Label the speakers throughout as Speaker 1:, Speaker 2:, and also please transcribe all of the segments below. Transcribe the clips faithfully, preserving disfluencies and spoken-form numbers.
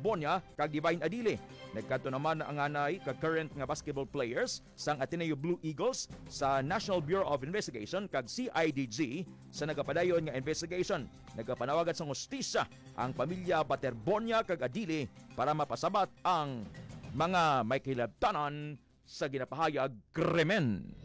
Speaker 1: Bonia kag Divine Adili. Nagkadto naman ang anay kag current nga basketball players sang Ateneo Blue Eagles sa National Bureau of Investigation kag C I D G sa nagapadayon nga investigation. Nagapanawagan sa hustisya ang pamilya Baterbonia kag Adili para mapasabat ang mga may kilabtanan sa ginapahayag krimen.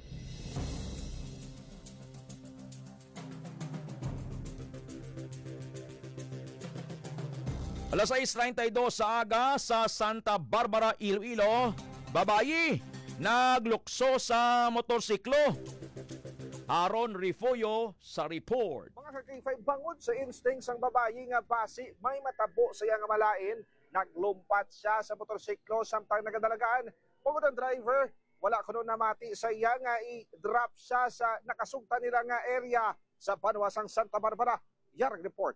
Speaker 1: alas sais treinta y dos sa aga sa Santa Barbara, Iloilo, babayi naglukso sa motorsiklo. Aaron Rifoyo sa report.
Speaker 2: Mga ka-K five, bangod sa instincts ang babayi nga basi, may matabo sa iya nga malain. Naglumpat siya sa motorsiklo samtang nagadalagaan. Pagod ang driver, wala kuno namati sa iya nga i-drop siya sa nakasugtan nila nga area sa Banwasang Santa Barbara. Yarang report.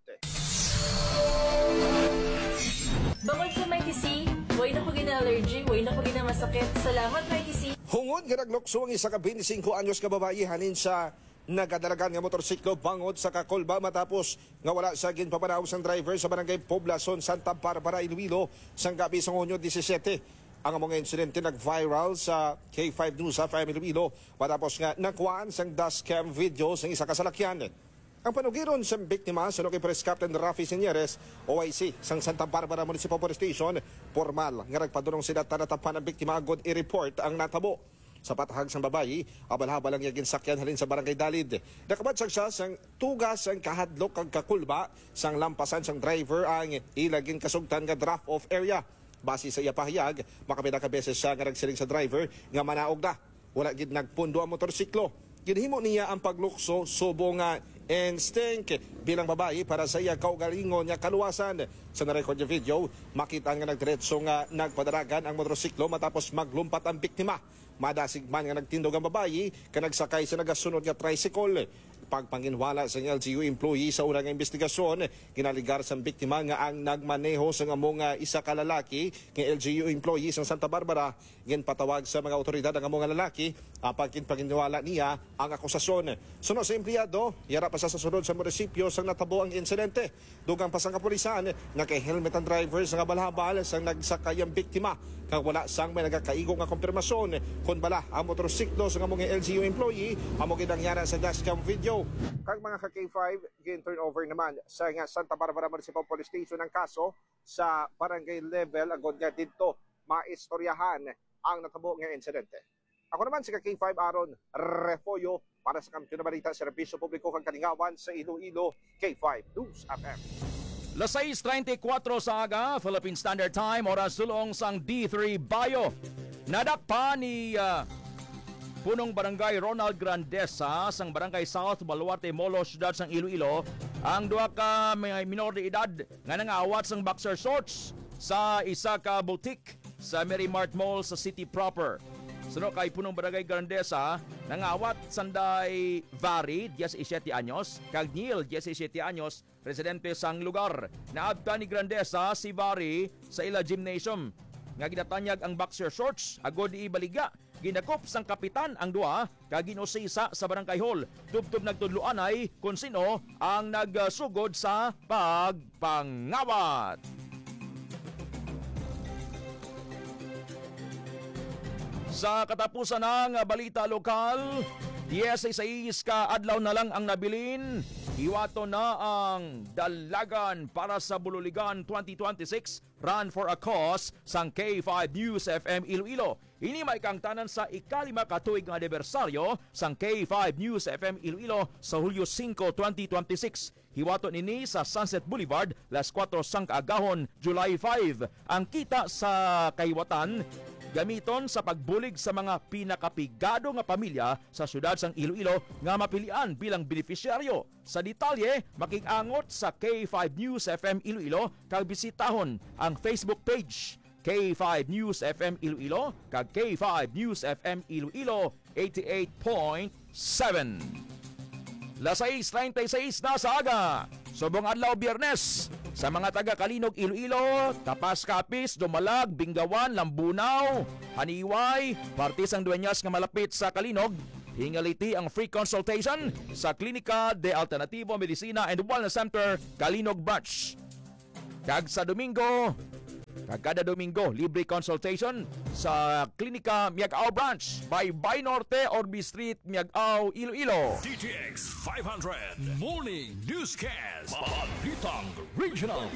Speaker 3: Bangod sa Mighty C, way na ko gina-allergy, way na ko gina-masakit. Salamat, Mighty C.
Speaker 2: Hungod nga naglukso ang isa ka twenty-five anyos ka babayi hanin sa nagadalagan nga motorsiklo bangod sa Kakolba matapos nga wala sa ginpapanaw sang driver sa barangay Poblacion, Santa Barbara, Iloilo sang gabi sa Hunyo seventeen. Ang mga insidente nag-viral sa K five News sa Family Iloilo matapos nga nakuhaan sang dashcam video sa isa ka salakyan. Ang panugiron sa biktima sa kay Press Captain Rafi Senyeres, O I C, sang Santa Barbara Municipal Police Station, formal nga nagpadulong sila tanatapan ng biktima agad i-report ang natabo. Sa patahag sang babayi, abal-habal ang yagin sakyan halin sa barangay Dalid. Nakabadsag siya sang tugas ang kahadlok kag kakulba sang lampasan sang driver ang ilagin kasugtan nga drop-off area. Base sa iya pahayag, makapila ka beses siya nga nagsiling sa driver nga manaog na. Wala gid nagpundo ang motorsiklo. Ginhimo niya ang paglukso subo nga instinct bilang babae para sa iya kaugalingon nga kaluwasan. Sa narecord niya video, makita nga nagdiretso nga nagpadaragan ang motorsiklo matapos maglumpat ang biktima. Madasig man nga nagtindog ang babae ka nagsakay sa nagasunod nga tricycle. Pagpanginwala sa L G U employee sa unang investigasyon, ginaligar sa biktima nga ang nagmaneho sa nga mga isa ka lalaki nga L G U employee sa Santa Barbara. Ginpatawag sa mga otoridad ang mga lalaki apang kinpanginwala niya ang akusasyon. Suno sa empleyado, yara pa sa sunod sa munisipyo sang natabo ang insidente. Dugang pa sang kapulisan, naka-helmet ang driver sa balhabal sang nagsakay ang biktima. Kang wala sang may nagakaigo nga konfirmasyon kung bala ang motorsiklo sa mga L G U employee amo ginangyara sa dashcam video. Kang mga ka-K five, gin-turnover naman sa nga Santa Barbara Municipal Police Station ang kaso sa barangay level agad nga dito maistoryahan ang natabo nga insidente. Ako naman si ka-K five Aaron Refoyo para sa Kampiyon na Balita, Serbisyo Publiko kang Kalingawan sa Iloilo, K five News F M.
Speaker 1: alas sais treinta y cuatro sa aga, Philippine Standard Time, oras sulong sang D three Bayo. Nadakpa ni uh, punong barangay Ronald Grandesa sang barangay South Baluarte Molo, siyudad sang Iloilo, ang duha ka may minor de edad nga nangaawat sang boxer shorts sa isa ka boutique sa Merrimart Mall sa city proper. Sunod kay punong barangay Grandesa, nangaawat sanday Vari, seventeen anyos, kag Neil, seventeen anyos, residente sang lugar. Naabta ni Grandesa si Vari sa ila gymnasium. Nga ginatanyag ang boxer shorts, agod ibaliga. Ginakop sang kapitan ang duha kag ginusisa sa barangay hall. Tubtob nagtudloanay kung sino ang nagsugod sa pagpangawat. Sa katapusan ng balita lokal, diyesisais ka adlaw na lang ang nabilin. Iwato na ang dalagan para sa Bululigan twenty twenty-six Run for a Cause sang K five News F M Iloilo. Ini may kang tanan sa ikalima katuig nga anibersaryo sang K five News F M Iloilo sa Hulyo five, twenty twenty-six. Hiwato nini sa Sunset Boulevard, las four sang kaagahon, July five. Ang kita sa kahiwatan gamiton sa pagbulig sa mga pinakapigado nga pamilya sa syudad sang Iloilo nga mapilian bilang beneficiaryo. Sa detalye, makikangot sa K five News F M Iloilo kag bisitahon ang Facebook page K five News F M Iloilo kag K five News F M Iloilo eighty-eight point seven. alas sais treinta y seis na sa aga. Subong adlaw Biyernes. Sa mga taga Kalinog, Iloilo, Tapas Kapis, Dumalag, Bingawan, Lambunaw, Haniway, partis ang duenyas nga malapit sa Kalinog, hingaliti ang free consultation sa Klinika de Alternativo Medicina and Wellness Center, Kalinog Branch. Kag sa Domingo, Kagada Domingo, libre consultation sa Klinika Miagao Branch by Bay Norte, Orbi Street, Miagao, Iloilo.
Speaker 4: D T X five hundred Morning Newscast. Balitang Regional.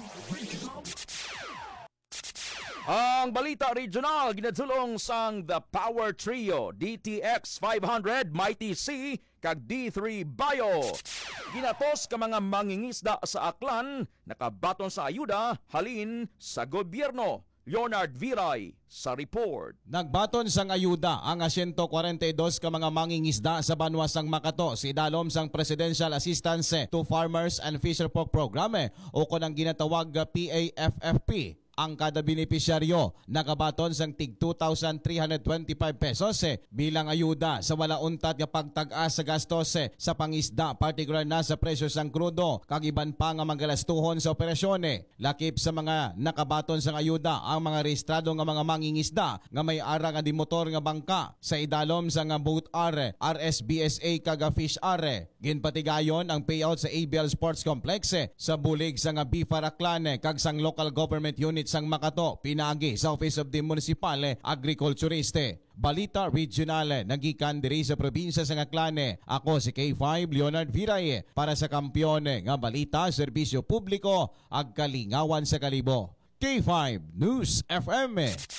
Speaker 1: Ang balita regional ginadulong sang The Power Trio, D T X five hundred, Mighty C, kag D three Bio. Ginatos ka mga mangingisda sa Aklan, nakabaton sa ayuda, halin sa gobyerno. Leonard Viray sa report.
Speaker 5: Nagbaton sang ayuda ang one hundred forty-two ka mga mangingisda sa banwasang Makato si idalom sang Presidential Assistance to Farmers and Fisherfolk Program o kunang ginatawag P A F F P. Ang kada benepisyaryo nakabaton sang tig two thousand three hundred twenty-five pesos eh, bilang ayuda sa wala untat nga pagtag-as sa gastos eh, sa pangisda, particular na sa presyo sang krudo kag iban pa nga magalastuhon sa operasyon eh. Lakip sa mga nakabaton sang ayuda ang mga rehistrado nga mga mangingisda nga may ara nga di motor nga bangka sa idalom sa nga boat are, R S B S A kag fish are. Ginpatigayon ang payout sa A B L Sports Complex eh, sa bulig sa nga Bifar Aklan eh, kag sang local government unit sang Makato pinagi sa Office of the Municipal Agriculturiste. Balita Regional nagikan diri sa probinsya sa Aklan. Ako si K five Leonard Viray para sa kampiyon nga balita, serbisyo publiko ag kalingawan sa kalibo. K five News F M.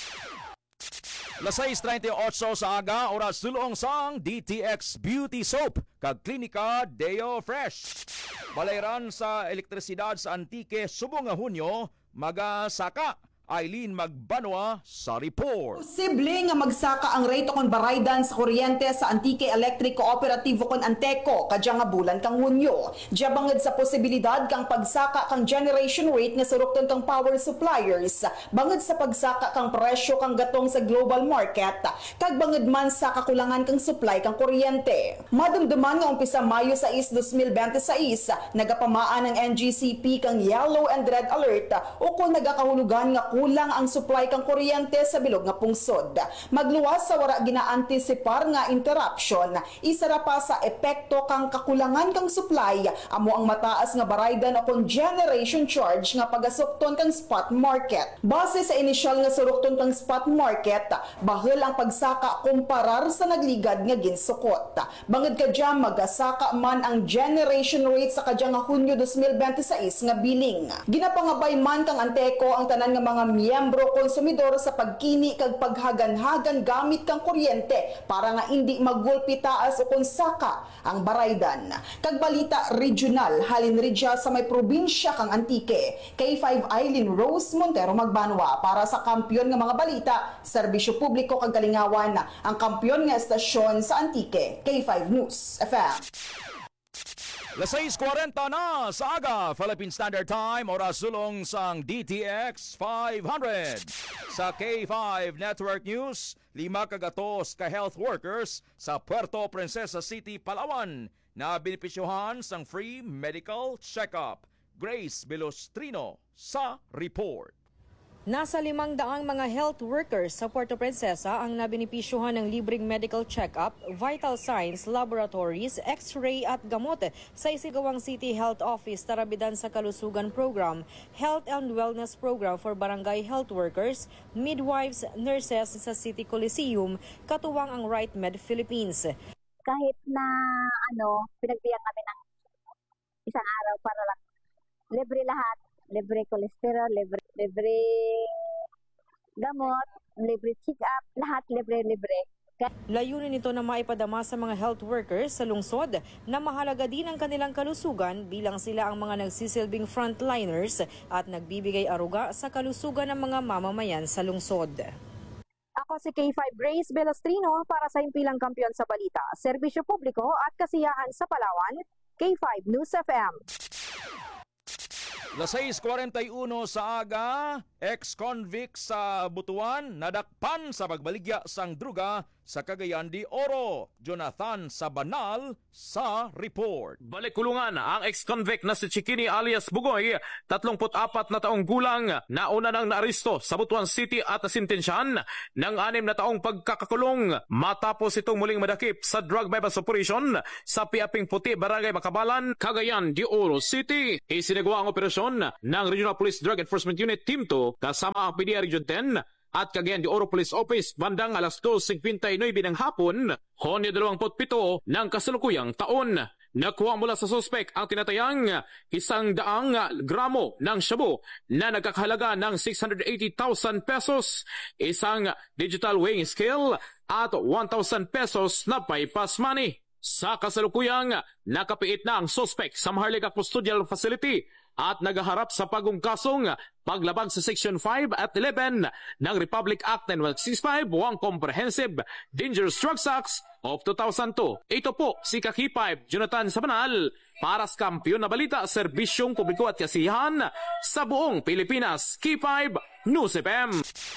Speaker 1: Las sais treinta y ocho sa aga, oras sulong sang D T X Beauty Soap kag Klinika Deo Fresh. Balayran sa elektrisidad sa Antique, subong nga Hunyo, magasaka. Eileen Magbanwa sa report.
Speaker 6: Posible nga magsaka ang rate kon baraydan sa kuryente sa Antique Electric Cooperativo kon Anteco kadya nga bulan kang Hunyo. Diya banged sa posibilidad kang pagsaka kang generation rate nga surukton kang power suppliers, banged sa pagsaka kang presyo kang gatong sa global market, kag banged man sa kakulangan kang supply kang kuryente. Madumduman nga umpisa Mayo sais twenty twenty-six, nagapamaan ng N G C P kang yellow and red alert o kung nagakahulugan nga kulang ang supply kang kuryente sa bilog nga pungsod. Magluwas sa wara ginaantisipar nga interruption, isara pa sa epekto kang kakulangan kang supply, amo ang mataas nga baraydan o kon generation charge nga pagasukton kang spot market. Base sa inisyal nga surukton kang spot market, bahel ang pagsaka kumparar sa nagligad nga ginsukot. Bangod kadya magasaka man ang generation rate sa kadya nga Hunyo twenty twenty-six nga biling. Ginapangabay man kang Anteco ang tanan nga mga miyembro konsumidor sa pagkini kag paghagan-hagan gamit kang kuryente para nga hindi magulpi taas o konsaka ang baraydan. Kag balita regional, halin ridya sa may probinsya kang Antique. K five Eileen Rose Montero Magbanwa para sa kampyon nga mga balita, serbisyo publiko kag kalingawan, ang kampyon nga estasyon sa Antique. K five News F M.
Speaker 1: Las sais forty na sa aga, Philippine Standard Time, oras sulong sang D T X five hundred. Sa K five Network News, lima kagatos ka health workers sa Puerto Princesa City, Palawan na benepisyohan sang free medical check-up. Grace Belostrino sa report.
Speaker 7: Nasa limang daang mga health workers sa Puerto Princesa ang nabinipisyuhan ng libreng medical check-up, vital signs, laboratories, x-ray at gamot sa Isigawang City Health Office tarabidan sa Kalusugan Program, Health and Wellness Program for Barangay Health Workers, Midwives, Nurses sa City Coliseum, katuwang ang Right Med Philippines.
Speaker 8: Kahit na ano, pinagbiyak kami ng isang araw para lang libre lahat. Libre cholesterol, libre, libre gamot, libre check-up, lahat libre-libre.
Speaker 7: Layunin nito na maipadama sa mga health workers sa lungsod na mahalaga din ang kanilang kalusugan bilang sila ang mga nagsisilbing frontliners at nagbibigay aruga sa kalusugan ng mga mamamayan sa lungsod.
Speaker 8: Ako si K five Grace Belostrino para sa Himpilang Kampiyon sa Balita, Serbisyo Publiko at Kasiyahan sa Palawan, K five News F M.
Speaker 1: Las sais forty-one sa aga, ex-convict sa Butuan nadakpan sa pagbaligya sang druga sa Cagayan de Oro. Jonathan Sabanal sa report.
Speaker 9: Balik kulungan ang ex-convict na si Chikini alias Bugoy, tatlongput apat na taong gulang, nauna nang naaresto sa Butuan City at nasintensyahan ng anim na taong pagkakakulong matapos itong muling madakip sa drug bypass operation sa Piaping Puti, Barangay Makabalan, Cagayan de Oro City. Isinagawa ang operasyon ng Regional Police Drug Enforcement Unit Team two kasama ang P D A Region ten at Cagayan de Oro Police Office bandang alas dos fifty-nine ng hapon, Hunyo dalawampu't-pito ng kasalukuyang taon. Nakuha mula sa suspek ang tinatayang isang daang gramo ng shabu na nagkakahalaga ng six hundred eighty thousand pesos, isang digital weighing scale at one thousand pesos na bypass money. Sa kasalukuyang nakapiit na ang suspek sa Maharlika Custodial Facility at nagaharap sa pagungkasong paglabag sa Section five at eleven ng Republic Act nineteen sixty-five o ang Comprehensive Dangerous Drugs Act of two thousand two. Ito po si Kaki five Jonathan Sabanal para sa Kampiyon na Balita, Serbisyong Publiko at Kasiyahan sa buong Pilipinas. K five News F M.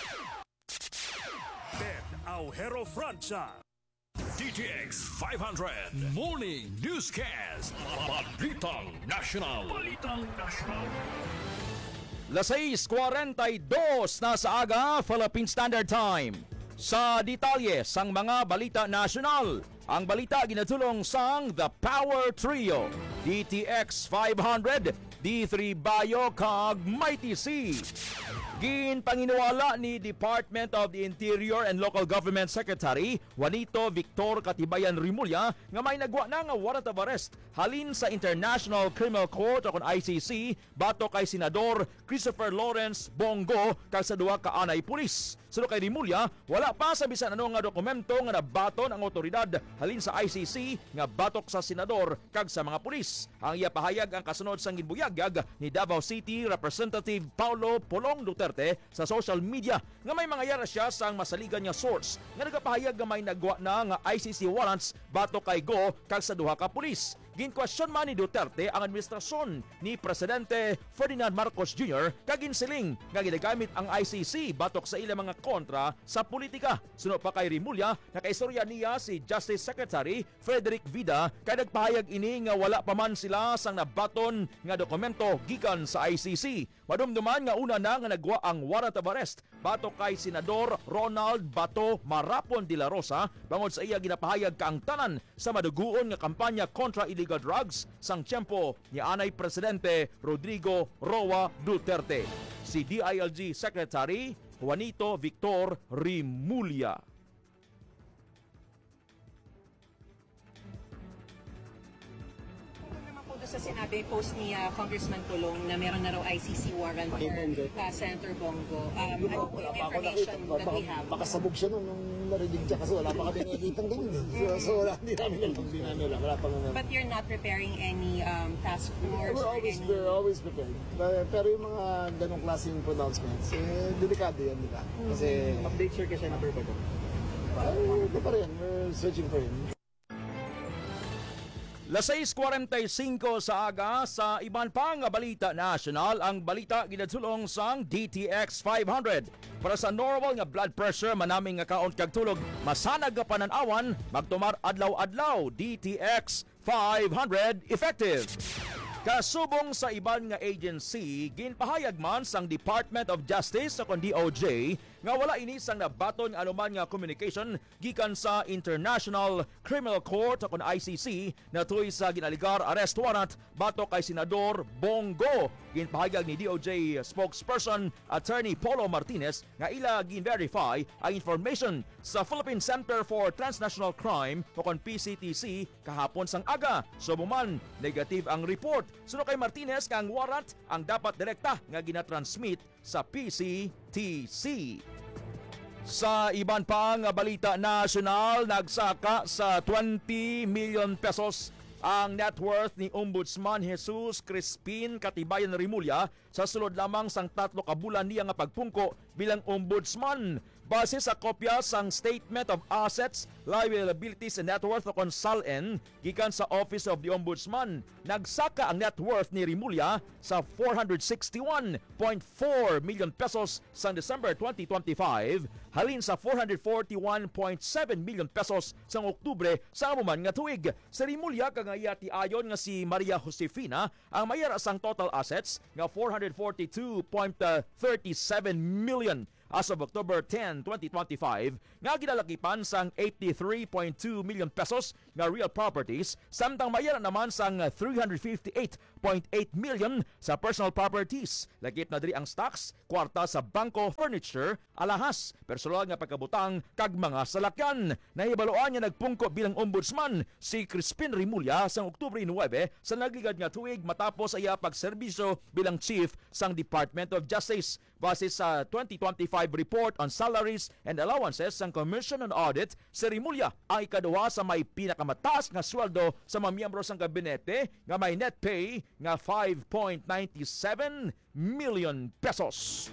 Speaker 4: Ben Aujero Francia. D T X five hundred Morning Newscast. Balitang National. Balitang National.
Speaker 1: Las seis cuarenta y dos na sa aga, Philippine Standard Time. Sa detalye sang mga balita nasyonal, ang balita ginatulong sang The Power Trio, D T X five hundred, D three Bayo kag Mighty C. Ginpanginuwala ni Department of the Interior and Local Government Secretary Juanito Victor Katibayan Rimulya nga may nagwa na nga warrant of arrest halin sa International Criminal Court o I C C bato kay Senador Christopher Lawrence Bongo kag sa duha ka anay pulis. Suno kay Rimulya, wala pa sa bisan ano nga dokumento nga nabaton ang otoridad halin sa I C C nga batok sa senador kag sa mga pulis. Ang iya pahayag ang kasunod sang ginbuyagyag ni Davao City Representative Paulo Polong Duterte sa social media nga may mga yara siya sang masaligan niya source nga nagapahayag nga may nagwa na nga I C C warrants batok kay Go kag sa duha ka pulis. Ginkwestiyon man ni Duterte ang administrasyon ni Presidente Ferdinand Marcos Junior kag ginsiling nga ginagamit ang I C C batok sa ilang mga kontra sa politika. Suno pa kay Rimulya, nakaistorya niya si Justice Secretary Frederick Vida kay nagpahayag ini nga wala pa man sila sang nabaton nga dokumento gikan sa I C C. Madumduman nga una na nga nagwa ang warrant of arrest batok kay Senador Ronald Bato Marapon de la Rosa bangod sa iya ginapahayag ka ang tanan sa maduguon nga kampanya kontra illegal drugs sang tiyempo ni anay Presidente Rodrigo Roa Duterte. Si D I L G Secretary Juanito Victor Rimulya.
Speaker 10: Sa sinabi, post ni uh, Congressman Pulong na meron na raw I C C warrant for uh, Senator Bongo. Um, ano po yung information that we have?
Speaker 11: Makasabog siya nung, nung narinig siya kasi wala pa kami nakikitang ganun eh. So, so wala, hindi namin alam, hindi namin alam. Wala pa naman.
Speaker 10: But you're not preparing any um, task force?
Speaker 11: We're always,
Speaker 10: any...
Speaker 11: we're always prepared. Pero yung mga ganong klaseng pronouncements, eh, delikado yan, di ba? Kasi... Update sir kasi number ba ko? Ay, ito pa rin. We're searching for him.
Speaker 1: Las seis cuarenta y cinco sa aga, sa iban pang balita national, ang balita ginadsulong sang D T X five hundred. Para sa normal nga blood pressure manaming nga kaon kag tulog, masanag nga pananawan, magtumar adlaw-adlaw, D T X five hundred effective. Kasubong sa iban nga agency, ginpahayag man sang Department of Justice sa D O J nga wala ini sang nabaton nga anuman nga communication gikan sa International Criminal Court o I C C na tuy sa ginaligar arrest warrant batok kay Senador Bongo. Ginpahayag ni D O J spokesperson Attorney Polo Martinez nga ila gin-verify ang information sa Philippine Center for Transnational Crime o P C T C kahapon sang aga. So man negative ang report. Suno kay Martinez kang warrant ang dapat direkta nga ginatransmit sa P C T C. Sa iban pang balita nasyonal, nagsaka sa twenty million pesos ang net worth ni Ombudsman Jesus Crispin Katibayan Rimulya sa sulod lamang sang tatlo ka bulan niya nga pagpungko bilang ombudsman. Base sa kopya sang Statement of Assets, Liabilities and Net Worth o kung S A L N gikan sa Office of the Ombudsman, nagsaka ang net worth ni Rimulya sa four hundred sixty-one point four million pesos sa December twenty twenty-five halin sa four hundred forty-one point seven million pesos sa Oktubre sa amuman nga tuig. Sa Rimulya kagaya ti ayon nga si Maria Josefina ang mayara sang total assets nga four hundred forty-two point three seven million as of October tenth, twenty twenty-five, nga ginalakipan sang eighty-three point two million pesos nga real properties, samtang mayara naman sang three hundred fifty-eight point eight million sa personal properties. Lagip na diri ang stocks, kwarta sa bangko, furniture, alahas, personal nga pagkabutang, kag mga salakyan. Nahibaloan niya nagpungko bilang ombudsman si Crispin Rimulya sang Oktubre nine sa nagligad nga tuig matapos iya pagserbisyo bilang chief sang Department of Justice. Base sa twenty twenty-five report on salaries and allowances sang Commission on Audit, si Rimulya ang ikaduha sa may pinakamataas nga sweldo sa mga miyembro sang gabinete nga may net pay nga five point nine seven million pesos.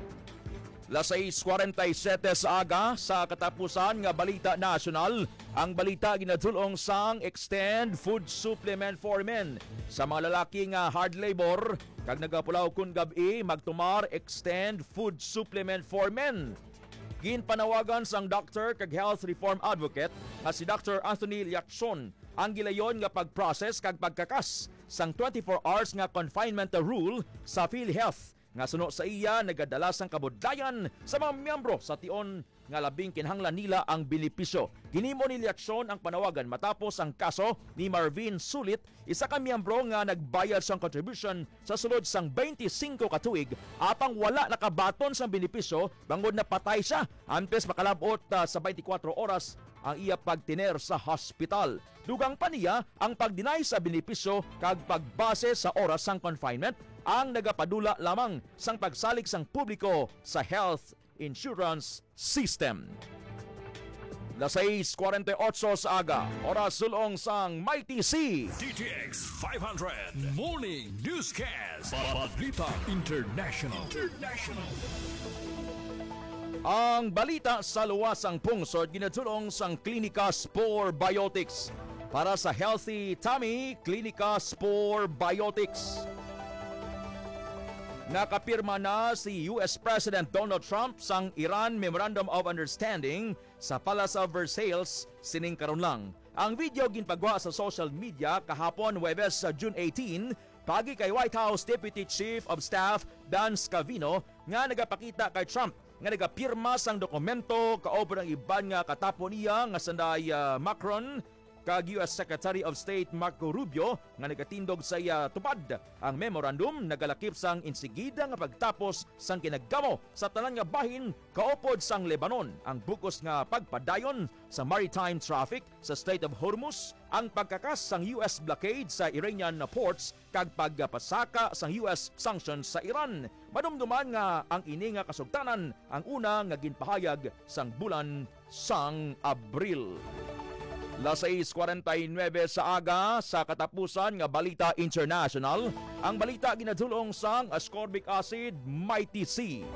Speaker 1: Las sais forty-seven sa aga sa katapusan nga balita national, ang balita ginadulong sang Extend Food Supplement for Men sa mga lalaki nga hard labor kag nagapulaw kun gabi magtumar Extend Food Supplement for Men. Ginpanawagan sang doctor kag health reform advocate nga si Doctor Anthony Liacson ang gilayon nga pag-process kag pagkakas sang twenty-four hours nga confinement rule sa PhilHealth nga suno sa iya nagadala sang kabudlayan sa mga miyembro sa tion nga labing kinahanglan nila ang benepisyo. Ginimo ni Liacson ang panawagan matapos ang kaso ni Marvin Sulit, isa ka miyembro nga nagbayad sang contribution sa sulod sang twenty-five ka tuig apang wala nakabaton sang benepisyo bangod na patay siya antes makalabot uh, sa twenty-four oras ang iya pagtiner sa hospital. Dugang pa niya ang pagdinay sa benepisyo kag pagbase sa oras sang confinement ang nagapadula lamang sang pagsalig sang publiko sa health insurance system. Las sais forty-eight sa aga, oras sulong sang Mighty C.
Speaker 4: D T X five hundred Morning Newscast. Balita International. International.
Speaker 1: Ang balita sa luwasang pungsod ginadulong sang Klinika Spore Biotics. Para sa healthy tummy, Klinika Spore Biotics. Nakapirma na si U S President Donald Trump sang Iran Memorandum of Understanding sa Palace of Versailles sining karon lang. Ang video ginpagwa sa social media kahapon Huwebes sa June eighteen pagi kay White House Deputy Chief of Staff Dan Scavino nga nagapakita kay Trump nga nagapirma sang dokumento kaober ang iban nga katapon niya nga sanday uh, Macron kag U S Secretary of State Marco Rubio nga nagatindog sa iya tupad. Ang memorandum nagalakip sang insigida nga pagtapos sang kinagkamo sa tanan nga bahin kaupod sang Lebanon ang bukos nga pagpadayon sa maritime traffic sa Strait of Hormuz, ang pagkakas sang U S blockade sa Iranian ports kag pagpasaka sang U S sanctions sa Iran. Madumduman nga ang ini nga kasugtanan ang una nga ginpahayag sang bulan sang Abril. Las sais forty-nine sa aga sa katapusan nga balita international, ang balita ginadulong sang ascorbic acid Mighty C.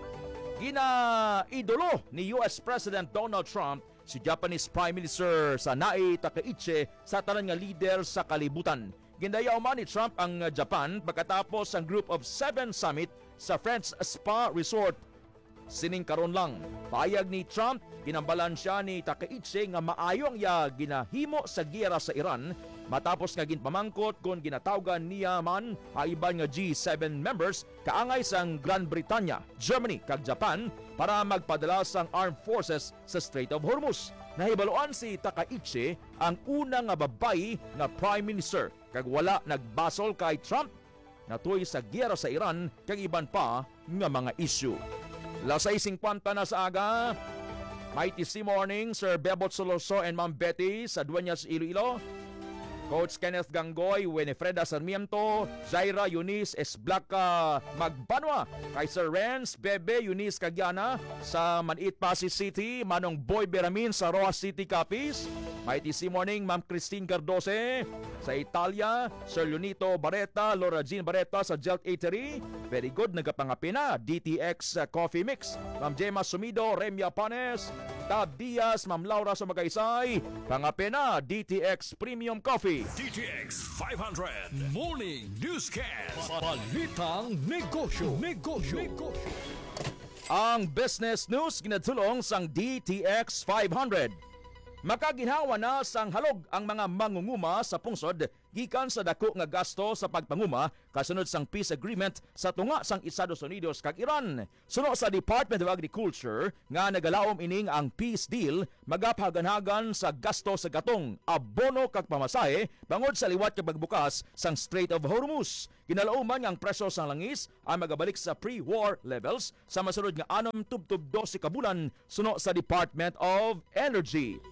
Speaker 1: Ginaidolo ni U S President Donald Trump si Japanese Prime Minister Sanae Takaichi sa tanan nga leader sa kalibutan. Gindayaw man ni Trump ang Japan pagkatapos ang Group of Seven Summit sa French Spa Resort sining karon lang. Payag ni Trump, ginambalan siya ni Takaichi nga maayo ang iya ginahimo sa giyera sa Iran matapos nga ginpamangkot kung ginatawgan niya man ang iban nga G seven members kaangay sang Gran Britanya, Germany kag Japan para magpadala sang armed forces sa Strait of Hormuz. Nahibaloan si Takaichi ang una nga babay nga Prime Minister kag wala nagbasol kay Trump natuy sa giyera sa Iran kag iban pa nga mga issue. Las sais fifty na sa aga. Mighty C Morning, Sir Bebot Soloso and Ma'am Betty sa Dueñas Iloilo. Coach Kenneth Gangoy, Winifreda Sarmiento, Zaira Eunice Esblaca Magbanwa, kay Sir Renz, Bebe Eunice Cagiana sa Manit Pasig City, Manong Boy Beramin sa Roa City Capiz, Mighty C Morning, Ma'am Christine Cardose. Sa Italia, Sir Leonito Barreta, Laura Jean Barreta sa Gelt Eatery. Very good, nagapangapi na. D T X uh, Coffee Mix. Ma'am Gemma Sumido, Remia Panes. Tab Diaz, Ma'am Laura Sumagaysay. Pangapi na, D T X Premium Coffee.
Speaker 4: D T X five hundred Morning Newscast. Balitang Negosyo. Negosyo. Negosyo.
Speaker 1: Ang business news ginadulong sang D T X five hundred. Makaginhawa na sang halog ang mga mangunguma sa pungsod gikan sa dako nga gasto sa pagpanguma kasunod sang peace agreement sa tunga sang Estados Unidos kag Iran. Suno sa Department of Agriculture nga nagalaom ining ang peace deal magapaganhagan sa gasto sa gatong, abono kag pamasahe bangod sa liwat kag pagbukas sang Strait of Hormuz. Kinalauman nga ang presyo sang langis ay magabalik sa pre-war levels sa masunod nga anom tubtub dose ka bulan suno sa Department of Energy.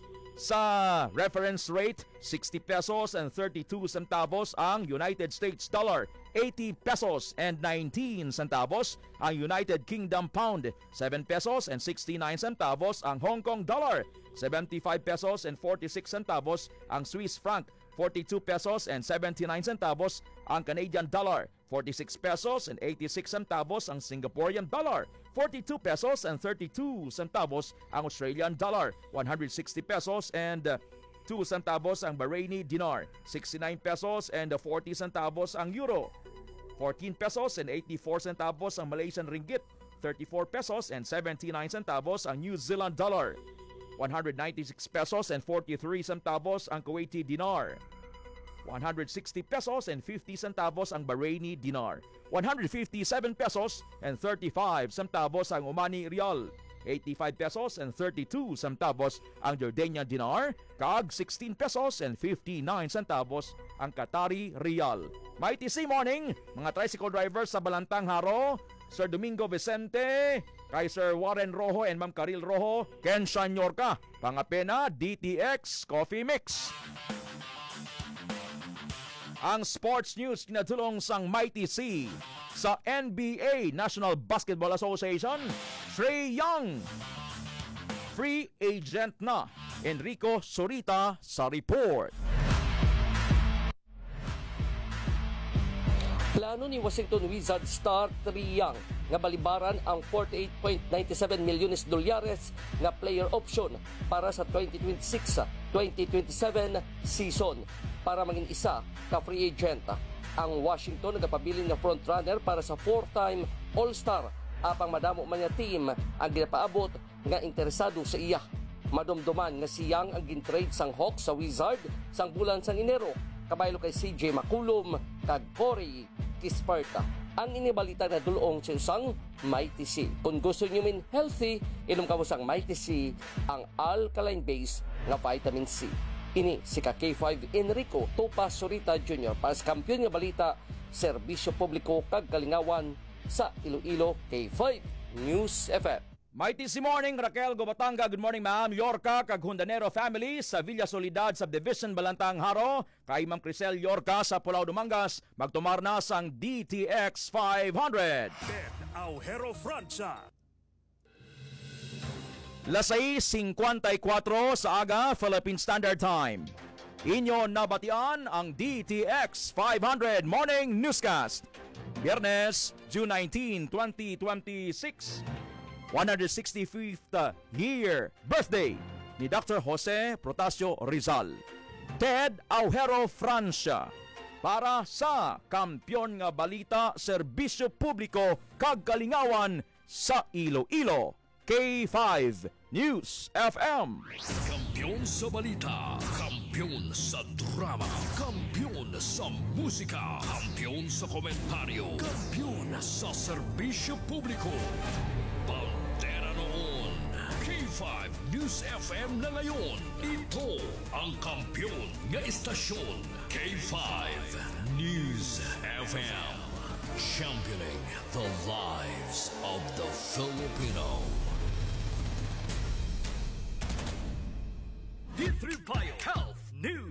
Speaker 1: Sa reference rate, sixty pesos and thirty-two centavos ang United States dollar, eighty pesos and nineteen centavos ang United Kingdom pound, seven pesos and sixty-nine centavos ang Hong Kong dollar, seventy-five pesos and forty-six centavos ang Swiss franc, forty-two pesos and seventy-nine centavos ang Canadian dollar, forty-six pesos and eighty-six centavos ang Singaporean dollar, forty-two pesos and thirty-two centavos ang Australian dollar, one hundred sixty pesos and two centavos ang Bahraini dinar, sixty-nine pesos and forty centavos ang euro, fourteen pesos and eighty-four centavos ang Malaysian ringgit, thirty-four pesos and seventy-nine centavos ang New Zealand dollar, one hundred ninety-six pesos and forty-three centavos ang Kuwaiti dinar, one hundred sixty pesos and fifty centavos ang Bahraini dinar, one hundred fifty-seven pesos and thirty-five centavos ang Omani rial, eighty-five pesos and thirty-two centavos ang Jordanian dinar, kag sixteen pesos and fifty-nine centavos ang Qatari rial. Mighty C Morning, mga tricycle drivers sa Balantang Haro, Sir Domingo Vicente, kay Sir Warren Rojo and Ma'am Karil Rojo, Ken Shanyorka, pangapena D T X Coffee Mix. Ang sports news kinatulong sang Mighty C. Sa N B A, National Basketball Association, Trae Young free agent na. Enrico Sorita sa report.
Speaker 12: Plano ni Washington Wizards star Trae Young nga balibaran ang forty-eight point nine seven milyones dolyares nga player option para sa twenty twenty-six twenty twenty-seven season para maging isa ka free agent. Ang Washington nagapabilin nga frontrunner para sa four-time All-Star apang madamo man nga team ang ginapaabot nga interesado sa iya. Madomdoman nga si Young ang gintrade sang Hawks sa Wizard sang bulan sang Enero kabaylo kay C J McCollum kag Corey Kispert. Ang inibalita na dulong sa isang Mighty C. Kung gusto nyo min healthy, inom ka mo sang Mighty C, ang alkaline base nga vitamin C. Ini si K five Enrico Topas Sorita Junior para sa kampiyon nga balita, serbisyo publiko kag kalingawan sa Iloilo K five News F M.
Speaker 1: Mighty C Morning, Raquel Gobatanga, good morning ma'am. Yorka kag Hundanero family sa Villa Soledad Subdivision Balantang Haro, kay Ma'am Crisel Yorka sa Pulau Dumangas, magtumar na sang D T X five hundred.
Speaker 4: Ben Aujero Francia.
Speaker 1: Las seis fifty-four sa aga, Philippine Standard Time. Inyo nabatian ang D T X five hundred Morning Newscast. Biyernes, June nineteenth, twenty twenty-six. one hundred sixty-fifth year birthday ni Doctor Jose Protasio Rizal. Ted Aujero Francia para sa Kampiyon nga Balita, Serbisyo Publiko kag Kalingawan sa Iloilo. K five News F M.
Speaker 4: Kampiyon sa balita, kampiyon sa drama, kampiyon sa musika, kampiyon sa komentaryo, kampiyon sa serbisyo publiko. Pantera noon, K five News F M na ngayon. Ito ang kampiyon nga istasyon. K five News F M. Championing the lives of the Filipino. D three Bio Health News. D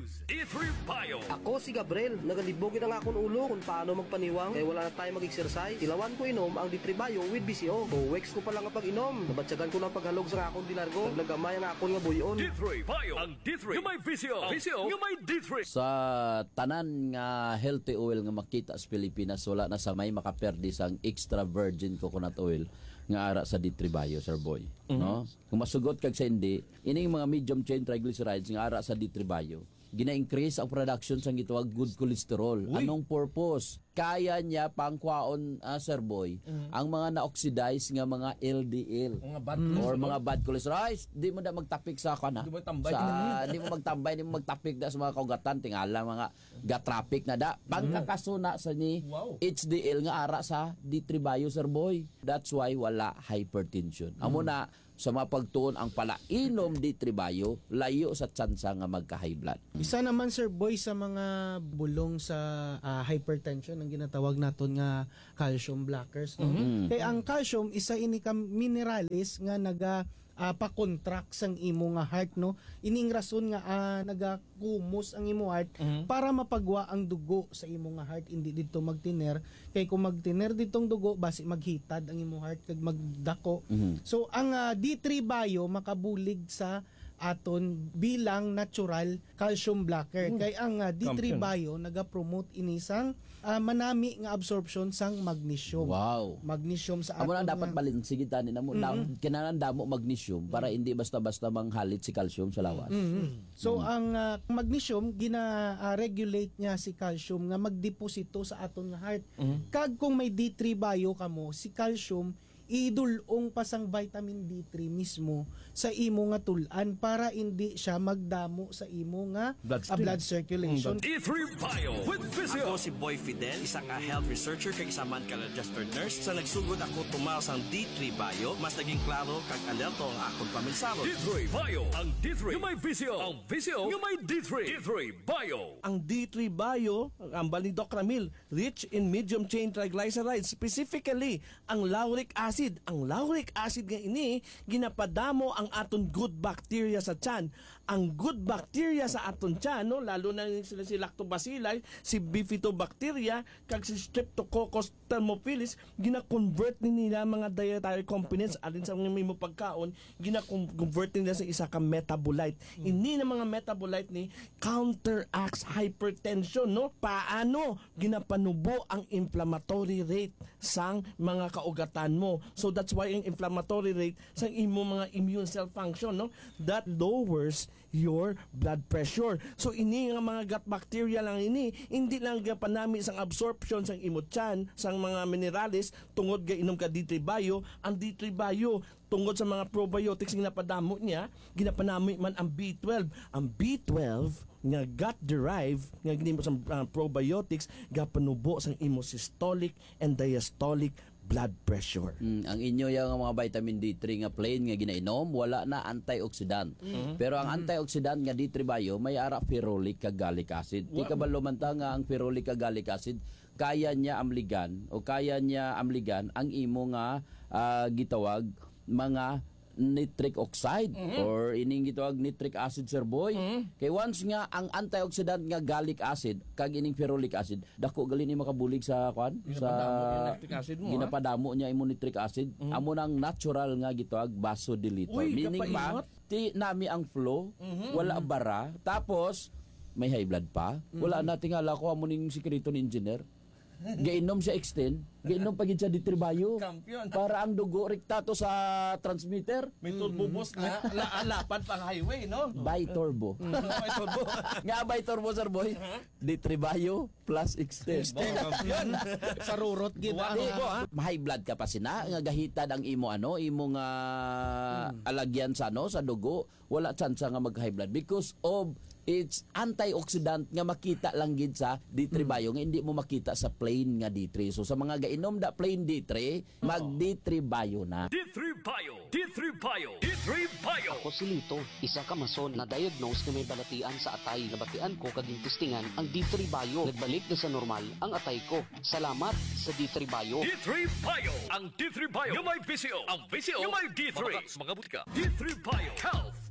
Speaker 4: three Bio.
Speaker 12: Ako si Gabriel, nagalibogin ang akong ulo kung paano magpaniwang kaya wala na tayo mag-exercise. Tilawan ko inom ang D three Bio with B C O. Buwex ko pa lang ang pag-inom. Nabatsagan ko ng paghalog sa akong dilargo. Naglagamay ang akong nga buyon.
Speaker 4: D three Bio. Ang D three. Yung may V C O. V C O. Yung may D three.
Speaker 13: Sa tanan nga healthy oil nga makita sa Pilipinas, wala na sa may makaperdi sang extra virgin coconut oil nga ara sa D three Bio, Sir Boy. Mm-hmm. No? Kung masugot kag sa hindi, ining mga medium chain triglycerides nga ara sa D three Bio, gina-increase ang production sang gitawag good cholesterol. Uy. Anong purpose? Kaya niya pangkwaon, uh, Sir Boy, mm-hmm. ang mga na-oxidize nga mga L D L
Speaker 1: mga bad
Speaker 13: mm-hmm. or mga bad cholesterol. Ay, di mo na magtapik sa kana.
Speaker 1: Di mo magtambay.
Speaker 13: Sa, di mo magtambay, di mo magtapik da sa mga kaugatan. Tingala mga gatraffic na da. Pagkakasuna sa ni wow. H D L nga ara sa D three Bio, Sir Boy. That's why wala hypertension. Mm-hmm. Amo na, sa mga pagtuon ang palainom D three Bio, layo sa tsansa nga magka-high blood.
Speaker 14: Isa naman, Sir Boy, sa mga bulong sa uh, hypertension ang ginatawag naton nga calcium blockers. No? Mm-hmm. Kaya ang calcium, isa ini ka mineralis nga naga uh, pa-contract sang imo nga heart. No? Ining rason nga uh, nagakumos ang imo heart mm-hmm. para mapagwa ang dugo sa imo nga heart. Hindi dito magtiner. Kaya kung magtiner ditong dugo, basi maghitad ang imo heart kag magdako. Mm-hmm. So ang uh, D three Bio makabulig sa aton bilang natural calcium blocker. Mm. Kay ang uh, D three Bio naga-promote inisang uh, manami nga absorption sang magnesium.
Speaker 13: Wow.
Speaker 14: Magnesium sa
Speaker 13: aton. Amo na dapat
Speaker 14: nga...
Speaker 13: balansigitan ni namo. Mm-hmm. Kinahanglan damo magnesium para hindi basta-basta manghalit si calcium sa lawas.
Speaker 14: Mm-hmm. So mm-hmm. ang uh, magnesium gina-regulate uh, niya si calcium nga magdeposito sa aton nga heart. Mm-hmm. Kag kung may D three Bio kamo, si calcium idulong pasang vitamin D three mismo sa imo nga tulan para hindi siya magdamo sa imo nga blood, uh, blood circulation.
Speaker 4: D three Bio with Physio.
Speaker 15: Ako si Boy Fidel, isa nga health researcher kag isa man ka registered nurse. Sa nagsugod ako tumaw sang D three Bio, mas naging klaro kag alerto ang akong paminsalo.
Speaker 4: D three Bio. Ang D three yung may Physio. Ang Physio yung may D three. D three Bio.
Speaker 16: Ang D three Bio, ang bali Doc Ramil, rich in medium chain triglycerides, specifically ang lauric acid. Ang lauric acid nga ini ginapadamo ang aton good bacteria sa tiyan. Ang good bacteria sa aton tiyan, no, lalo na sila si Lactobacilli, si Bifidobacteria, kag si Streptococcus thermophilus, gina-convert ni nila mga dietary components alin sa mga mo pagkaon, gina-convert nila sa isa ka metabolite. Mm. Ini na mga metabolite ni counteracts hypertension, no? Paano ginapanubo ang inflammatory rate sang mga kaugatan mo? So that's why ang inflammatory rate sa imo mga immune cell function, no, that lowers your blood pressure. So ini nga mga gut bacteria lang ini, hindi lang gapanami sang absorption sang imo tiyan sang mga minerales tungod ga inom ka D three Bio. Ang D three Bio tungod sa mga probiotics nga napadamo niya, ginapanami man ang B twelve. Ang B twelve nga gut derived nga ginimo sa uh, probiotics gapanubo sang imo systolic and diastolic blood pressure.
Speaker 13: Mm, ang inyo yung mga vitamin D three nga plain nga ginainom, wala na antioxidant. Mm-hmm. Pero ang antioxidant nga D three Bio may ara ferulic kag gallic acid. Di ka ba lumanta nga ang ferulic kag gallic acid kaya niya amligan o kaya niya amligan ang imo nga uh, gitawag mga nitric oxide mm-hmm. or ining gitawag nitric acid, Sir Boy. Mm-hmm. Kay once nga ang antioxidant nga gallic acid kag ining ferulic acid dako gali ni makabulig sa kwan sa
Speaker 16: acid mo,
Speaker 13: ginapadamo niya imo nitric acid mm-hmm. amo nang natural nga gitawag vasodilator.
Speaker 16: Uy,
Speaker 13: meaning pa ti nami ang flow mm-hmm. wala bara tapos may high blood pa mm-hmm. wala na tingala ko amo ning sikreto ni engineer. Gainom siya extend, gainom pagid siya D three Bio.
Speaker 16: Kampiyon.
Speaker 13: Para ang dugo rektato sa transmitter.
Speaker 16: May turbo boost na alapan pang highway, no?
Speaker 13: By turbo.
Speaker 16: By turbo.
Speaker 13: Nga by turbo, Sir Boy. D three Bio plus extend.
Speaker 16: Kampiyon.
Speaker 14: Sa rurot gid
Speaker 13: ang high blood ka pa sina nga gahitad ang imo ano, imo nga hmm. alagyan sa ano sa dugo, wala tsansa nga mag high blood because of it's antioxidant nga makita lang gid sa D three Bio nga hindi mo makita sa plain nga D three. So sa mga gainom da plain D three, mag D three Bio na.
Speaker 4: D three Bio, D three Bio, D three Bio.
Speaker 17: Ako si Lito, isa ka mason na diagnose nga may balatian sa atay. Nabatian ko kaging testingan ang D three Bio. Nagbalik na sa normal ang atay ko. Salamat sa D three Bio.
Speaker 4: D three Bio, ang D three Bio. Yung may V C O, ang V C O, yung may D three. Mga butika. D three Bio, health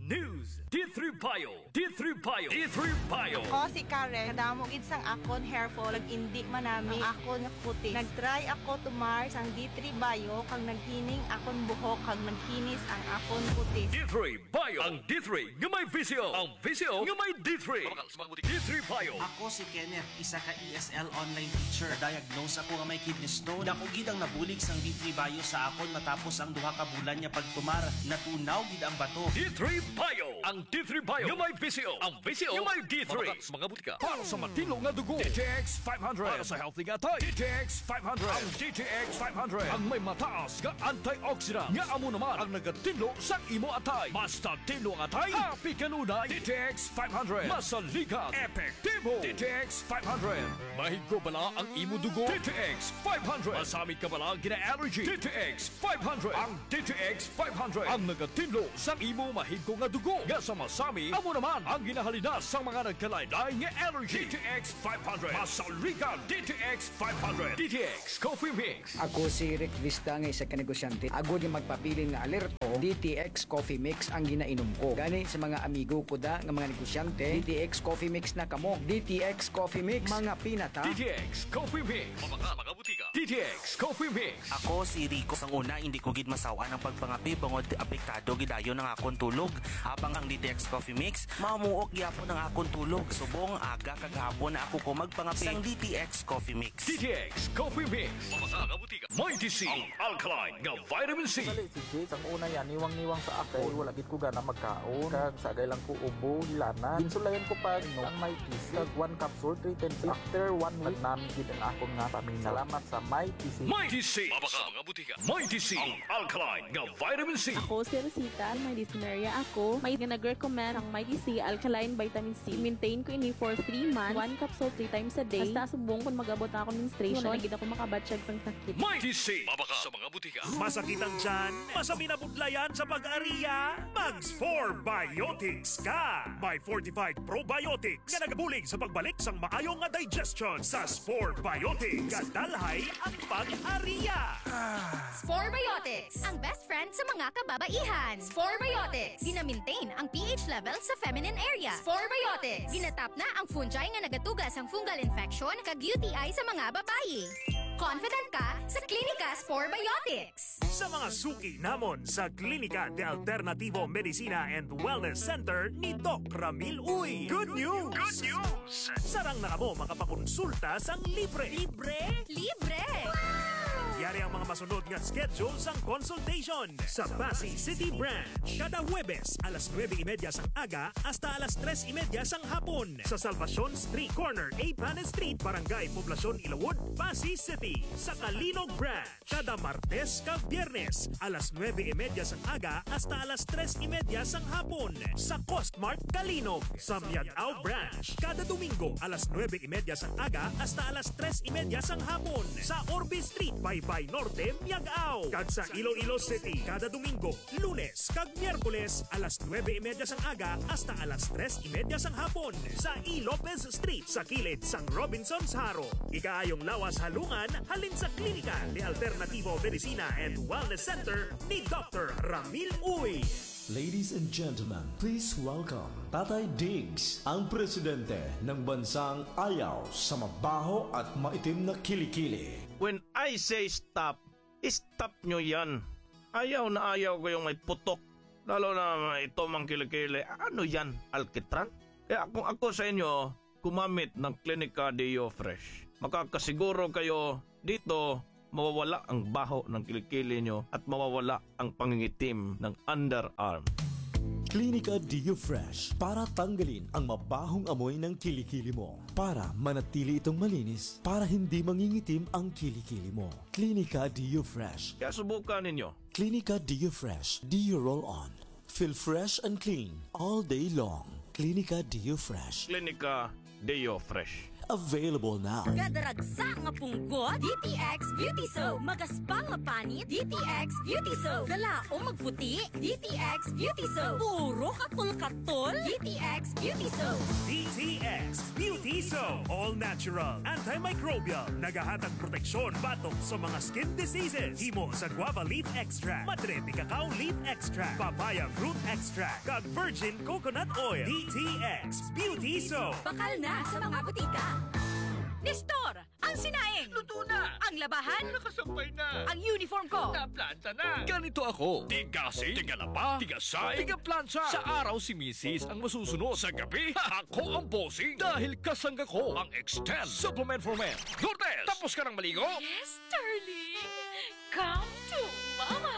Speaker 4: News. D three Bio. D three Bio. D three Bio.
Speaker 18: Ako si Karen, kadamo gid sang akon hair fall, indi man nami ang akon nga puti. Nagtry ako tumar sang D three Bio kag naghining akon buhok kag nagkinis ang akon puti.
Speaker 4: D three Bio. Ang D three nga may visio. Ang visio nga may D three. D three Bio.
Speaker 19: Ako si Kenneth, isa ka E S L online teacher. Diagnose ako nga may kidney stone. Dako gid ang nabulig sang D three Bio sa akon matapos ang duha ka bulan niya pagtumar. Natunaw gid ang bato.
Speaker 4: D three Bio. Ang D three Bio nga may visio. Ang visio nga may D three. Mga butika. Para sa matino nga dugo. D T X five hundred. Para sa healthy nga tay. D T X five hundred. Ang D T X five hundred. Ang may mataas nga antioxidant. Nga amo naman ang nagatinlo sa imo atay. Basta tinlo ang atay. Happy kanunay. D T X five hundred. Masaligan. Epektibo. D T X five hundred. Mahigko bala ang imo dugo. D T X five hundred. Masami ka bala gina-allergy. D T X five hundred. Ang D T X five hundred. Ang nagatinlo sa imo mahigko nga dugo. Nga sa masami, amo naman ang ginahalinas sa mga nagkalaylay nga allergy. D T X five hundred. Masaligan. D T X five hundred. D T X Coffee Mix.
Speaker 20: Ako si Rick Vista nga isa ka negosyante. Ako di magpapili nga alerto. D T X Coffee Mix ang ginainom ko. Gani sa mga amigo ko da nga mga negosyante, D T X Coffee Mix na kamo. D T X Coffee Mix, mga pinata.
Speaker 4: D T X Coffee Mix. Mga mga butika. D T X Coffee Mix.
Speaker 19: Ako si Rico. Sang una, hindi ko gid masawa ng pagpangapi bangod apektado gidayo ng akon tulog. Habang ang D T X Coffee Mix, mamuok gyapon ng akon tulog. Subong aga kagahapon na ako ko magpangapi sang D T X Coffee Mix.
Speaker 4: D T X Coffee Mix. Mga mga butika. Mighty C. Ang alkaline nga vitamin C.
Speaker 21: Dali si Jay, sang una yan, niwang-niwang sa akin. Wala gid ko gana magkaon. Kag sagay lang ko ubo, hilana. Ginsulayan ko pa no, ang Mighty C. Kag one capsule, three ten C. After one week, namin gid ang akong nga paminaw. Salamat sa Mighty C.
Speaker 4: Mighty C. Mga mga butika. Mighty C. Ang alkaline nga vitamin C.
Speaker 22: Ako si Rosita, may dyspnea ako. May nag-recommend ang Mighty C Alkaline Vitamin C. Maintain ko ini for three months. One capsule three times a day. Basta subong kung mag-abot na ako ng menstruation. Wala na ako makabatsyag sang sakit.
Speaker 4: Mighty C. Mabaka sa mga butika.
Speaker 23: Masakit ang tiyan? Masami na budlayan sa pag-ariya? Mags four Biotics ka! May fortified probiotics nga nagabulig sa pagbalik sang maayong nga digestion sa Spore Biotics. Kadalhay ang pag-ariya!
Speaker 24: Spore Biotics, ang best friend sa mga kababaihan. Spore Biotics, gina-maintain ang pH level sa feminine area. Spore Biotics, ginatap na ang fungi nga nagatugas ang fungal infection kag U T I sa mga babayi. Confident ka sa Klinika Spore Biotics.
Speaker 23: Sa mga suki namon sa Klinika de Alternativo Medicina and Wellness Center ni Doc Ramil Uy. Good news! Good news! Sarang na kamo makapakonsulta sang libre. Libre?
Speaker 24: Libre!
Speaker 23: Yari ang mga masunod nga schedule sang consultation sa Pasig City Branch. Kada Huwebes, alas nueve y media sang aga hasta alas tres y media sang hapon sa Salvacion Street Corner, A. Panes Street, Barangay Poblacion, Ilawod, Pasig City. Sa Kalinog Branch, kada Martes kag Biyernes, alas nueve y media sang aga hasta alas tres y media sang hapon sa Costmart Kalinog. Sa Miagao Branch, kada Domingo, alas nueve y media sang aga hasta alas tres y media sang hapon sa Orbe Street, Baybay Norte, Miagao. Kag sa Iloilo City, kada Domingo, Lunes kag Miyerkules, alas nueve y media sang aga hasta alas tres y media sang hapon sa E. Lopez Street sa kilid sang Robinson's Haro. Ikaayong lawas halungan halin sa Klinika de Alternativo Medicina and Wellness Center ni Doctor Ramil Uy.
Speaker 25: Ladies and gentlemen, please welcome Tatay Diggs, ang presidente ng bansang ayaw sa mabaho at maitim na kilikili.
Speaker 16: When I say stop, stop nyo yan. Ayaw na ayaw ko yung may putok. Lalo na ito mang kilikili. Ano yan? Alkitran? Kaya kung ako sa inyo, kumamit ng Klinika Deo Fresh. Makakasiguro kayo dito mawawala ang baho ng kilikili nyo at mawawala ang pangingitim ng underarm.
Speaker 25: Klinika Deo Fresh para tanggalin ang mabahong amoy ng kilikili mo. Para manatili itong malinis, para hindi mangingitim ang kilikili mo. Klinika Deo Fresh.
Speaker 16: Kaya subukan ninyo.
Speaker 25: Klinika Deo Fresh. Deo Roll On. Feel fresh and clean all day long. Klinika Deo Fresh.
Speaker 16: Klinika Deo Fresh.
Speaker 25: available now.
Speaker 2: Gadaragsa nga punggot, D T X Beauty Soap. Magaspang nga panit, D T X Beauty Soap. Galaong magputi, D T X Beauty Soap. Puro katol-katol, D T X Beauty Soap.
Speaker 23: D T X Beauty Soap. All natural, antimicrobial, nagahatag proteksyon batok sa mga skin diseases. Himo sa guava leaf extract, madre de cacao leaf extract, papaya fruit extract, kag virgin coconut oil. D T X Beauty Soap.
Speaker 2: Bakal na sa mga butika. Nestor, ang sinaing.
Speaker 4: Luto na.
Speaker 2: Ang labahan.
Speaker 4: Nakasampay na.
Speaker 2: Ang uniform ko.
Speaker 4: Naplanta na. Ganito ako. Tigasing, tigalaba, tigasay, tigaplantsa. Sa araw si Missus ang masusunod. Sa gabi, ako ang bossing. Dahil kasangga ko ang Extend Supplement for Men. Lourdes, tapos ka ng maligo?
Speaker 2: Yes, darling. Come to mama.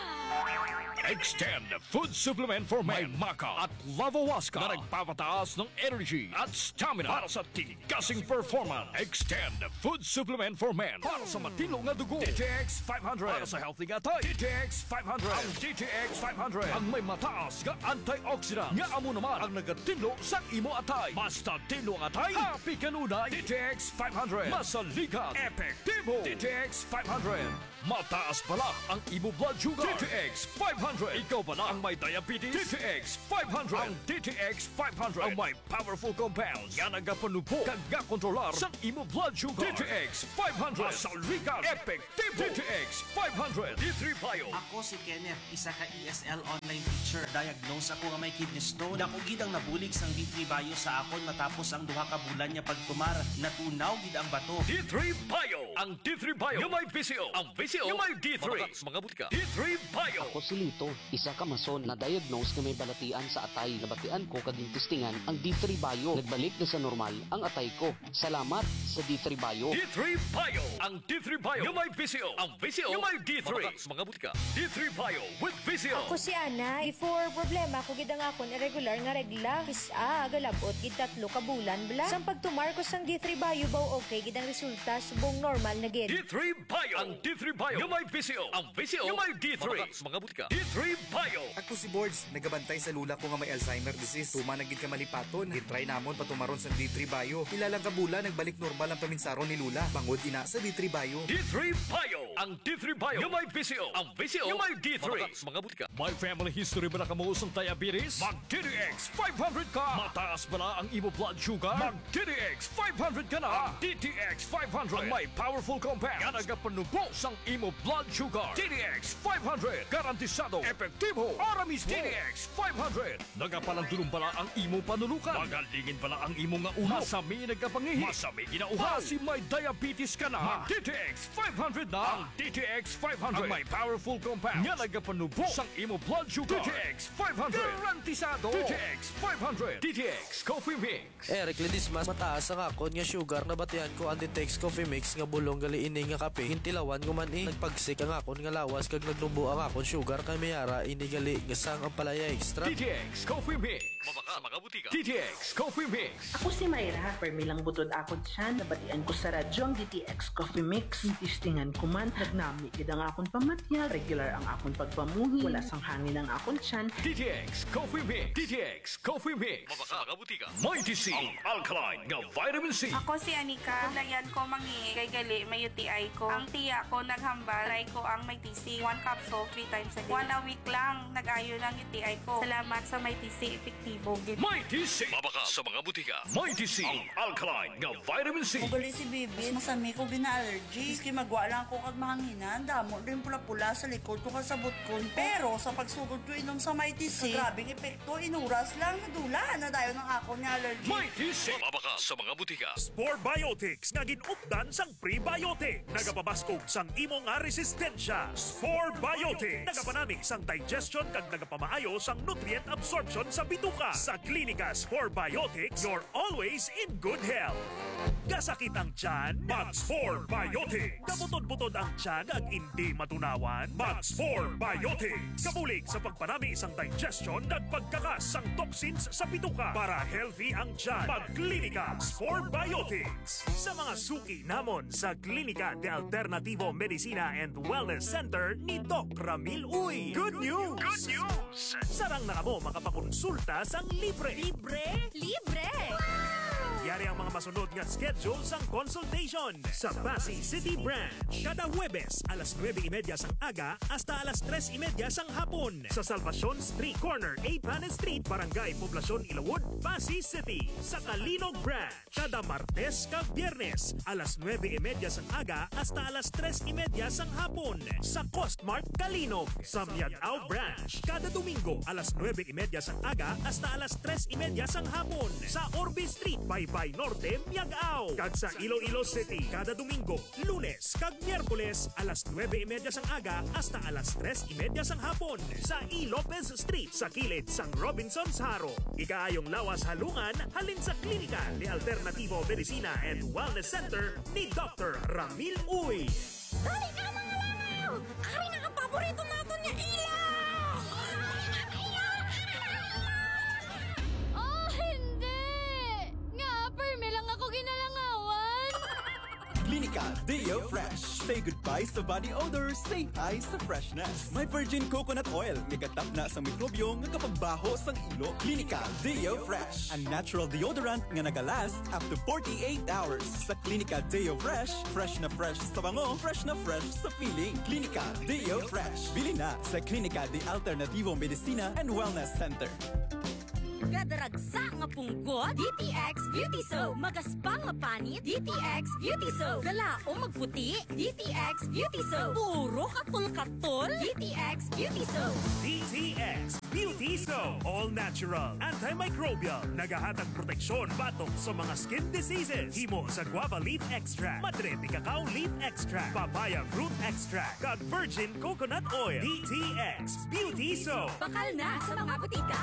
Speaker 4: Extend Food Supplement for Men. May Maca at Lavawaska na nagpapataas ng energy at stamina para sa tigasing performance. Extend Food Supplement for Men para sa matino nga dugo. D T X five hundred para sa healthy nga tayo. D T X five hundred. Ang D T X five hundred ang may mataas nga antioxidant nga amo naman ang nagatino sa imo atay. Basta tino ang atay, happy kanunay. D T X five hundred masaligat, epektibo. D T X five hundred mataas pala ang imo blood sugar. D T X five hundred. Ikaw pala ang may diabetes. D T X five hundred. Ang D T X five hundred ang may powerful compounds nga nagapanupo kag kontrolar sa imo blood sugar. D T X five hundred masaligat, epektibo. D T X five hundred. D three Bio.
Speaker 3: Ako si Kenneth, isa ka E S L online teacher. Diagnose ako nga may kidney stone. Dako gid ang nabulig sang D three Bio sa akon matapos ang duha ka bulan niya pagtumar. Natunaw gid ang bato.
Speaker 4: D three Bio. Ang D three Bio yung may P C O. Ang P C O yung may D three. Mga butika. D three Bio.
Speaker 17: Ako si Lito, isa ka mason na diagnose nga may balatian sa atay. Nabatian ko kaging testingan ang D three Bio. Nagbalik na sa normal ang atay ko. Salamat sa D three Bio.
Speaker 4: D three Bio. Ang D three Bio yung may P C O. Ang P C O yung may D three. Mga butika. D three Bio with P C O.
Speaker 5: Ako si Ana. Before problema ko gid ang akon irregular nga regla. Kisa galabot gid tatlo ka bulan bla. Sang pagtumar ko sang D three Bio baw okay gid ang resulta subong normal na gid.
Speaker 4: D three Bio. Ang D three Bio yung may P C O. Ang P C O yung may D three. Mga butika. D three Bio.
Speaker 6: Ako si Boards, nagabantay sa lula ko nga may Alzheimer disease. Tuma na gid ka malipaton. Gitry namon patumaron sa D three Bio. Ilalang kabula nagbalik normal ang paminsaron ni Lula. Bangod ina sa D three Bio.
Speaker 4: D three Bio. Ang D three Bio yung may P C O. Ang P C O yung may D three. Mga butika. May family history ba na kamuos ng diabetes? Mag D T X five hundred ka. Mataas ba ang imo blood sugar? Mag D T X five hundred ka na. Ang D T X five hundred ang may powerful compound nga nagapanubo sang imo blood sugar. D T X five hundred garantisado, epektibo, aramis. D T X five hundred nagapalandulong pala ang imo panulukan. Magalingin pala ang imo nga ulo. Masami nagkapangihi. Masami ginauhaw. Kasi may diabetes ka na. Mag D T X five hundred na. Ang D T X five hundred ang may powerful compound nga nagapanubo sang imo blood sugar. D T X five hundred garantisado. D T X five hundred. D T X Coffee Mix.
Speaker 7: Eric Ledismas, mataas ang akon nga sugar na batian ko ang D T X Coffee Mix nga bulong gali ini nga kape. Hintilawan ko man eh. Nagpagsik ang akon nga lawas kag nagnubo ang akon sugar kay mayara ini gali nga sang ang palaya extra.
Speaker 4: D T X Coffee Mix. Mabaka sa mga butika. D T X Coffee Mix.
Speaker 26: Ako si Mayra. Permilang butod ako dyan. Nabatian ko sa radyo ang D T X Coffee Mix. Tistingan ko man. Nagnami gid ang akon pamatyal. Regular ang akon pagpamuhi. Wala sang hangin ang akon tiyan.
Speaker 4: D T X Coffee Mix. D T X Coffee Mix. Mabaka sa mga butika. Mighty C. Ang alkaline nga vitamin C.
Speaker 27: Ako si Anika. Layan ko mangi. Kay gali may U T I ko. Ang tiya ko naghambal. Try ko ang may T C. One capsule, three times a day. One a week lang. Nag-ayo lang U T I ko. Salamat sa may T C. Epektibo.
Speaker 4: Mighty C. Mabaka sa mga butika. Mighty C. Ang alkaline nga vitamin C.
Speaker 28: Ugali si Bibis. Masami ko gina-allergy. Iski magwa lang ko kag mahanginan. Damo din pula-pula sa likod ko kasabot ko. Pero sa pagsugod ko inom sa Mighty C, grabing epekto. Inuras lang. Nadula na dayo ng ako ni allergy.
Speaker 4: Mighty C. Mabaka sa mga butika.
Speaker 23: Spore Biotics nga ginupdan sang prebiotic. Nagapabaskog sang imo nga resistensya. Spore Biotics. Nagapanami sang digestion kag nagapamaayo sang nutrient absorption sa bituka. Sa Klinika Spore Biotics, you're always in good health. Gasakit ang tiyan, mag-Spore Biotics. Kabutod-butod ang tiyan ag hindi matunawan, mag-Spore Biotics. Kabulig sa pagpanami isang digestion at pagkakas sang toxins sa bituka para healthy ang tiyan. Mag-Klinika Spore Biotics. Sa mga suki namon sa Klinika de Alternativo Medicina and Wellness Center ni Doc Ramil Uy. Good news! Good news! Sarang na mo makapakonsulta sang libre.
Speaker 2: Libre? Libre! Wow!
Speaker 23: Yari ang mga masunod nga schedule sang consultation sa Pasay City Branch. Kada Huwebes, alas nuwebe y media sang aga hasta alas tres y media sang hapon sa Salvacion Street Corner, A. Panes Street, Barangay Poblacion, Ilawod, Pasay City. Sa Kalinog Branch, kada Martes kag Biyernes, alas nuwebe y media sang aga hasta alas tres y media sang hapon sa Costmart Kalinog. Sa Miagao Branch, kada Domingo, alas nuwebe y media sang aga hasta alas tres y media sang hapon sa Orbe Street, Baybay Norte, Miagao. Kag sa Iloilo City, kada Domingo, Lunes kag Miyerkules, alas nuwebe y media sang aga hasta alas tres y media sang hapon sa E. Lopez Street sa kilid sang Robinson's Haro. Ikaayong lawas halungan halin sa klinika ni Alternativo Medicina and Wellness Center ni Doctor Ramil Uy.
Speaker 2: Dali ka mga langaw! Ari na ang paborito natin niya ilaw!
Speaker 1: Oh, hindi! Nga, perme lang ako ginalangawan!
Speaker 8: Klinika Deo Fresh. Say goodbye sa body odor, say hi sa freshness. May virgin coconut oil, nagatap na sa mikrobyo nga kapagbaho sang ilo. Klinika Deo Fresh. A natural deodorant nga nagalast up to forty-eight hours. Sa Klinika Deo Fresh, fresh na fresh sa bango, fresh na fresh sa feeling. Klinika Deo Fresh. Bili na sa Klinika de Alternativo Medicina and Wellness Center.
Speaker 2: Gadaragsa nga punggot, D T X Beauty Soap. Magaspang nga panit, D T X Beauty Soap. Galaong magputi, D T X Beauty Soap. Puro katol-katol, D T X Beauty Soap.
Speaker 23: D T X Beauty Soap. All natural, antimicrobial, nagahatag proteksyon batok sa mga skin diseases. Himo sa guava leaf extract, madre de cacao leaf extract, papaya fruit extract, kag virgin coconut oil. D T X Beauty Soap.
Speaker 2: Bakal na sa mga butika.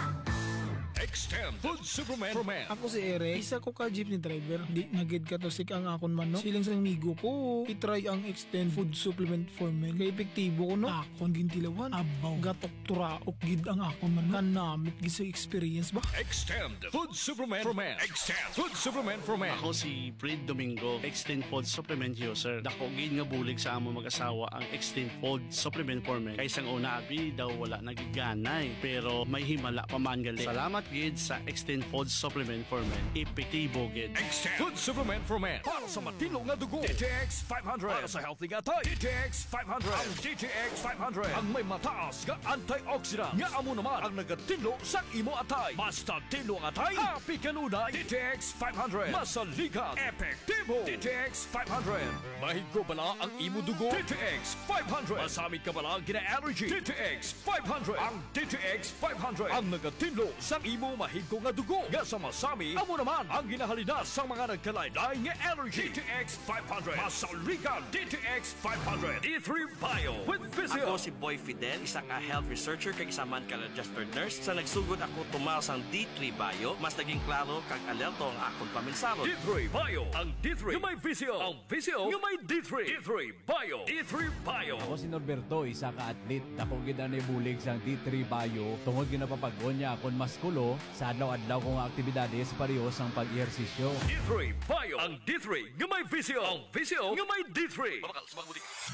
Speaker 4: Extend Food Supplement for Men.
Speaker 9: Ako si Eric, isa ko ka jeepney driver. Di nagid ka to sik ang akon manok. Silang sa amigo ko, itry ang Extend Food Supplement for Men. Kaya epektibo ko no. Akon gintilawan, abaw, gatok turaok gid ang akon manok. Kanamit gid sa experience ba?
Speaker 4: Extend Food Supplement for Men. Extend Food Supplement for Men.
Speaker 10: Ako si Fred Domingo, Extend Food Supplement user. Dako gid nga bulig sa amo mag-asawa ang Extend Food Supplement for Men. Kay sang una abi daw wala nagiganay, pero may himala pa man gali. Salamat gid sa Extend Food Supplement for Men. Epektibo gid.
Speaker 4: Extend Food Supplement for Men. Para sa matino nga dugo, D T X five hundred. Para sa healthy nga tay, D T X five hundred. Ang D T X five hundred ang may mataas nga antioxidant nga amo naman ang nagatinlo sa imo atay. Basta tinlo ang atay, happy kanunay. D T X five hundred. Masaligan, epektibo. D T X five hundred. Mahigko bala ang imo dugo. D T X five hundred. Masamit ka bala gina-allergy. D T X five hundred. Ang D T X five hundred ang nagatinlo sa imo mahigko nga dugo. Nga sa masami, amo naman ang ginahalina sa mga nagkalaylay nga allergy. D T X five hundred. Masaligan, D T X five hundred. D three Bio with Physio.
Speaker 11: Ako si Boy Fidel, isa ka health researcher kag isa man ka registered nurse. Sa nagsugod ako tumal sang D three Bio, mas naging klaro kag alerto ang akong paminsaro.
Speaker 4: D three Bio, ang D three nga may Physio. Ang Physio nga may D three. D three Bio. D three Bio.
Speaker 12: Ako si Norberto, isa ka atlet. Dako gid ani bulig sang D three Bio. Tungod ginapapag-on niya akon maskulo sa adlaw-adlaw kong aktibidades parehas ang pag-ehersisyo.
Speaker 4: D three Bio, ang D three nga may Physio. Ang Physio nga may D three.